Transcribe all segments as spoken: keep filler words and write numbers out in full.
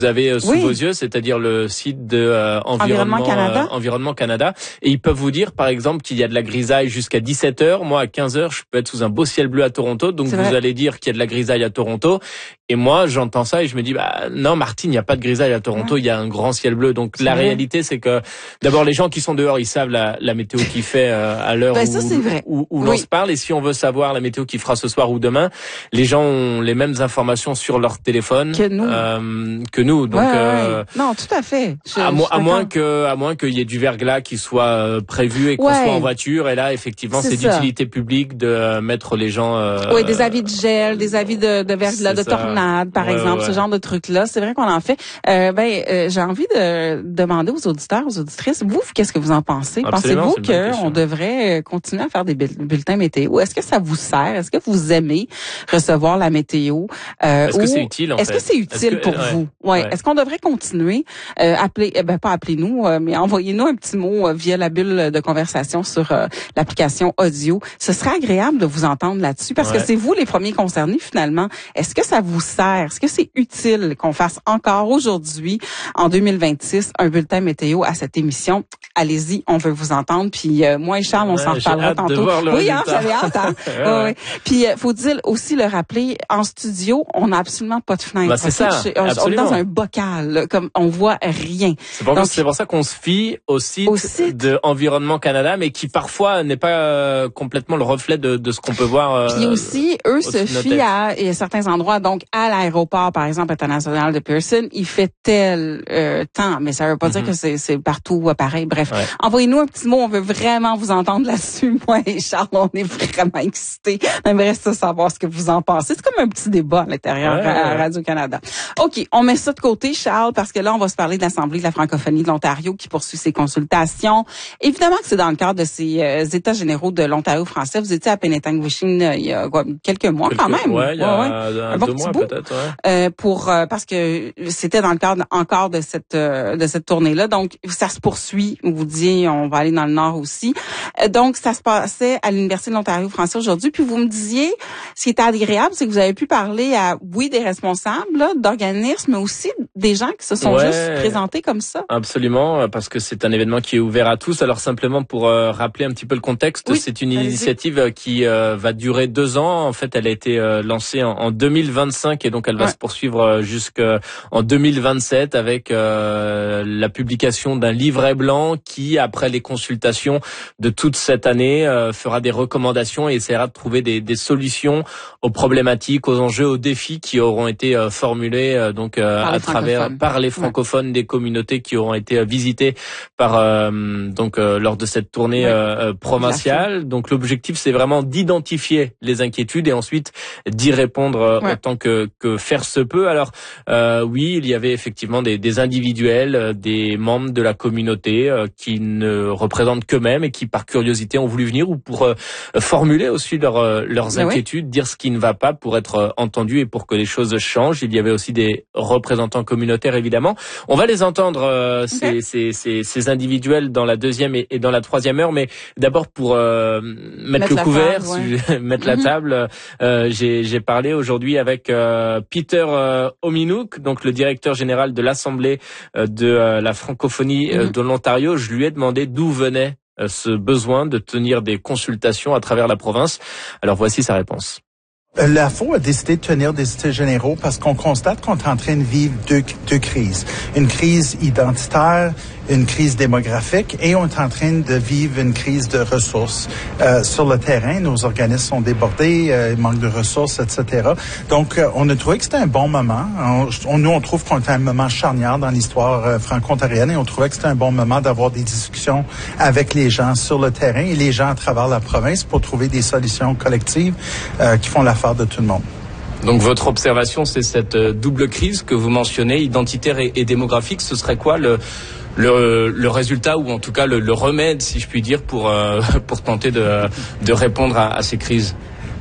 Vous avez euh, sous oui. vos yeux, c'est-à-dire le site de euh, Environnement, Environnement Canada. Euh, Environnement Canada, et ils peuvent vous dire, par exemple, qu'il y a de la grisaille jusqu'à dix-sept heures. Moi, à quinze heures, je peux être sous un beau ciel bleu à Toronto, donc C'est vous vrai. allez dire qu'il y a de la grisaille à Toronto. Et moi, j'entends ça et je me dis, bah non, Martine, il n'y a pas de grisaille à Toronto, il ouais. y a un grand ciel bleu. Donc c'est la vrai. réalité, c'est que d'abord, les gens qui sont dehors, ils savent la, la météo qu'il fait euh, à l'heure ben, où, ça, c'est vrai. où, où oui. l'on se parle. Et si on veut savoir la météo qu'il fera ce soir ou demain, les gens ont les mêmes informations sur leur téléphone que nous. Euh, que nous. Donc, ouais, ouais. euh, non, tout à fait. Je, à, je mo- à moins que, à moins qu'il y ait du verglas qui soit euh, prévu et qu'on ouais. soit en voiture. Et là, effectivement, c'est, c'est d'utilité publique de euh, mettre les gens. Euh, oui, des avis de gel, des avis de, de verglas, de tornade, par ouais, exemple, ouais. ce genre de trucs-là. C'est vrai qu'on en fait. Euh, ben, euh, j'ai envie de demander aux auditeurs, aux auditrices, vous, qu'est-ce que vous en pensez? Absolument, Pensez-vous qu'on devrait continuer à faire des bulletins météo? Est-ce que ça vous sert? Est-ce que vous aimez recevoir la météo? Euh, est-ce ou que c'est utile, en Est-ce fait? que c'est utile que, pour ouais, vous? Ouais. ouais. Est-ce qu'on devrait continuer? Euh, appeler, eh ben pas appelez-nous, euh, mais envoyez-nous un petit mot euh, via la bulle de conversation sur euh, l'application audio. Ce serait agréable de vous entendre là-dessus parce ouais. que c'est vous les premiers concernés finalement. Est-ce que ça vous sert? Est-ce que c'est utile qu'on fasse encore aujourd'hui, en deux mille vingt-six, un bulletin météo à cette émission? Allez-y, on veut vous entendre. Puis euh, moi et Charles, on ouais, s'en reparlera tantôt. Oui, hein, j'avais hâte. Hein? ouais, ouais. Ouais. Puis euh, faut-il aussi le rappeler, en studio, on n'a absolument pas de fenêtre. Bah, c'est ça, chez, on est dans un bocal, là, comme on voit rien. C'est pour, Donc, c'est pour ça qu'on se fie au site, au site de Environnement Canada, mais qui parfois n'est pas euh, complètement le reflet de, de ce qu'on peut voir. Euh, Puis aussi, eux se fient à, à certains endroits, donc à l'aéroport, par exemple, international de Pearson, il fait tel euh, temps, mais ça veut pas mm-hmm. dire que c'est, c'est partout pareil. Bref, ouais. envoyez-nous un petit mot, on veut vraiment vous entendre là-dessus. Moi et Charles, on est vraiment excités. On aimerait ça savoir ce que vous en pensez. C'est comme un petit débat à l'intérieur ouais, à ouais. Radio-Canada. OK, on met ça de côté, Charles, parce que là, on va se parler de l'Assemblée de la francophonie de l'Ontario qui poursuit ses consultations. Évidemment que c'est dans le cadre de ces euh, États généraux de l'Ontario français. Vous étiez à Penetanguishene euh, il y a quoi, quelques mois quelques, quand même. Ouais, il y a ouais, ouais. un, un bon deux petit mois bout, peut-être. Ouais. Euh, pour euh, parce que c'était dans le cadre encore de cette euh, de cette tournée-là. Donc ça se poursuit. On vous dit, on va aller dans le Nord aussi. Euh, donc ça se passait à l'Université de l'Ontario français aujourd'hui. Puis vous me disiez, ce qui était agréable, c'est que vous avez pu parler à oui des responsables là, d'organismes, mais aussi des gens qui se sont ouais, juste présentés comme ça. Absolument, parce que c'est un événement qui est ouvert à tous. Alors simplement pour euh, rappeler un petit peu le contexte, oui, c'est une initiative allez-y. qui euh, va durer deux ans. En fait, elle a été euh, lancée en, en deux mille vingt-cinq et donc elle va ouais. se poursuivre jusqu'en deux mille vingt-sept avec euh, la publication d'un livret blanc qui, après les consultations de toute cette année, euh, fera des recommandations et essaiera de trouver des, des solutions aux problématiques, aux enjeux, aux défis qui auront été euh, formulés euh, donc euh, à travers par les francophones ouais. des communautés qui auront été visitées par euh, donc euh, lors de cette tournée ouais. euh, provinciale. Donc l'objectif, c'est vraiment d'identifier les inquiétudes et ensuite d'y répondre euh, ouais. autant que que faire se peut. Alors euh, oui, il y avait effectivement des, des individuels, des membres de la communauté euh, qui ne représentent qu'eux-mêmes et qui par curiosité ont voulu venir ou pour euh, formuler aussi leur, euh, leurs Mais inquiétudes, oui. dire ce qui ne va pas pour être euh, entendu et pour que les choses changent. Il y avait aussi des représentants communautaires évidemment. On va les entendre euh, okay. ces, ces, ces, ces individuels dans la deuxième et, et dans la troisième heure, mais d'abord pour euh, mettre, mettre le couvert, table, ouais. si je, mettre mm-hmm. la table. Euh, j'ai, j'ai parlé aujourd'hui avec euh, Peter euh, Ominouk, donc le directeur général de l'Assemblée euh, de euh, la francophonie euh, mm-hmm. de l'Ontario. Je lui ai demandé d'où venait euh, ce besoin de tenir des consultations à travers la province. Alors voici sa réponse. La F O a décidé de tenir des états généraux parce qu'on constate qu'on est en train de vivre deux, deux crises. Une crise identitaire, une crise démographique et on est en train de vivre une crise de ressources. Euh, sur le terrain, nos organismes sont débordés, euh, il manque de ressources, et cetera. Donc, euh, on a trouvé que c'était un bon moment. On, on, nous, on trouve qu'on est à un moment charnière dans l'histoire euh, franco-ontarienne et on trouvait que c'était un bon moment d'avoir des discussions avec les gens sur le terrain et les gens à travers la province pour trouver des solutions collectives euh, qui font l'affaire de tout le monde. Donc votre observation, c'est cette double crise que vous mentionnez, identitaire et, et démographique. Ce serait quoi le, le, le résultat ou en tout cas le, le remède, si je puis dire, pour, euh, pour tenter de, de répondre à, à ces crises?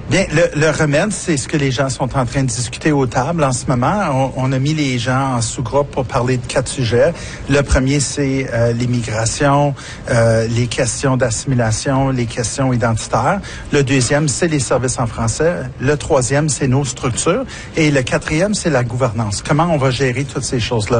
Bien, le, le remède, c'est ce que les gens sont en train de discuter aux tables en ce moment. On, on a mis les gens en sous-groupe pour parler de quatre sujets. Le premier, c'est euh, l'immigration, euh, les questions d'assimilation, les questions identitaires. Le deuxième, c'est les services en français. Le troisième, c'est nos structures. Et le quatrième, c'est la gouvernance. Comment on va gérer toutes ces choses-là?